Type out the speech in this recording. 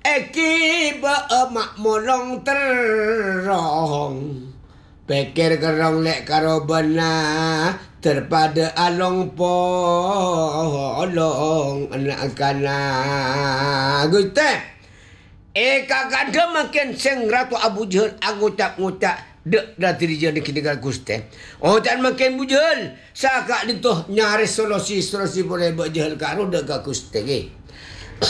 Eki mak molong terong. Pikir kerong lek karo benah terpada along polong anak kana Gusti. Kakak makin seng Ratu Abu Jahal ngutak-ngutak dek dah dirija di kini Gusti. Dan makin bujal sakak dituh nyaris solusi boleh berjahal karo dek Gusti.